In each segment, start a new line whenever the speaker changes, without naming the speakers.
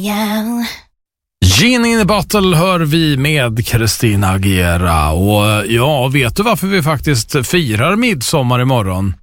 Yeah.
Genie in the Bottle hör vi med Christina Aguilera. Och ja, vet du varför vi faktiskt firar midsommar imorgon?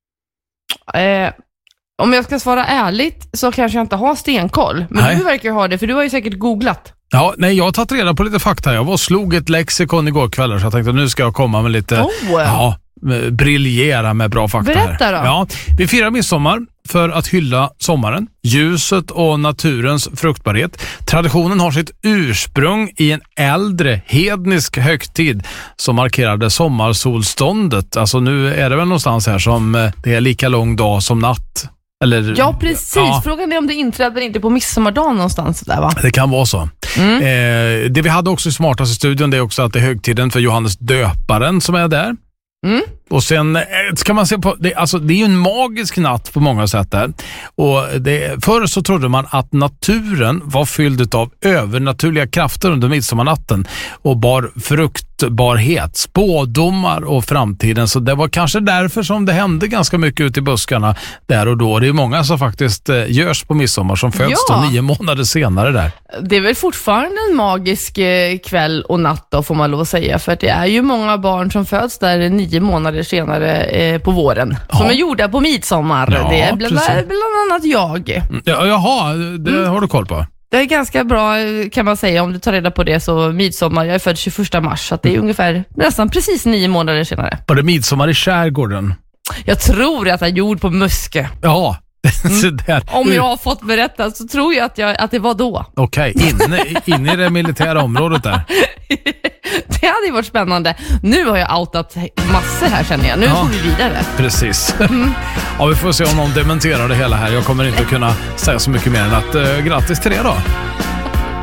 Om jag ska svara ärligt så kanske jag inte har stenkoll. Men
Nej.
du verkar ha det, för du har ju säkert googlat.
Ja, nej, jag har tagit reda på lite fakta. Jag var och slog ett lexikon igår kväll, så jag tänkte nu ska jag komma med lite... Ja, briljera med bra fakta.
Berätta
här.
då.
Ja, vi firar midsommar för att hylla sommaren, ljuset och naturens fruktbarhet. Traditionen har sitt ursprung i en äldre hednisk högtid som markerade sommarsolståndet. Alltså nu är det väl någonstans här som det är lika lång dag som natt. Eller,
Ja, precis. Ja. Frågan är om det inträder inte på midsommardagen någonstans där, va?
Det kan vara så. Det vi hade också i Smartaste studion, det är också att det är högtiden för Johannes döparen som är där. Och sen ska man se på det, alltså det är ju en magisk natt på många sätt där. Och förr så trodde man att naturen var fylld av övernaturliga krafter under midsommarnatten och bar fruktbarhet, spådomar och framtiden. Så det var kanske därför som det hände ganska mycket ute i buskarna där och då. Det är många som faktiskt görs på midsommar som föds då 9 månader senare där. Det
är väl fortfarande en magisk kväll och natt då, får man lov att säga. För det är ju många barn som föds där 9 månader senare på våren. Som är gjorda på midsommar.
Ja,
det är bland annat jag.
Jaha, det har du koll på.
Det är ganska bra, kan man säga, om du tar reda på det. Så midsommar, jag är född 21 mars. Så att det är ungefär nästan precis 9 månader senare.
Var det midsommar i skärgården?
Jag tror att jag är gjord på Muskö.
Ja.
Om jag har fått berätta så tror jag att det var då.
Okej, inne i det militära området där.
Det hade ju varit spännande. Nu har jag outat massor här, känner jag. Nu går vi vidare.
Precis. Ja, vi får se om någon dementerar det hela här. Jag kommer inte att kunna säga så mycket mer än att grattis till det då.